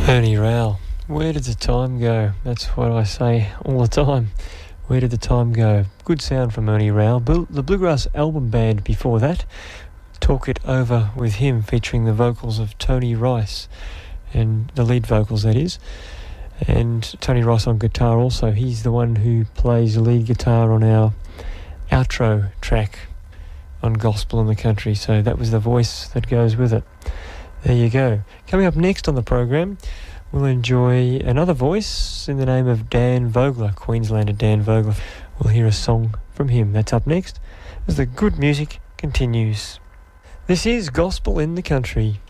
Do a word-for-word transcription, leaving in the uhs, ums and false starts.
Ernie Rowell, where did the time go? That's what I say all the time. Where did the time go? Good sound from Ernie Rowell. Bl- the Bluegrass Album Band before that, Talk It Over With Him, featuring the vocals of Tony Rice, and the lead vocals, that is. And Tony Rice on guitar also. He's the one who plays lead guitar on our outro track on Gospel in the Country, so that was the voice that goes with it. There you go. Coming up next on the program, we'll enjoy another voice in the name of Dan Vogler, Queenslander Dan Vogler. We'll hear a song from him. That's up next as the good music continues. This is Gospel in the Country.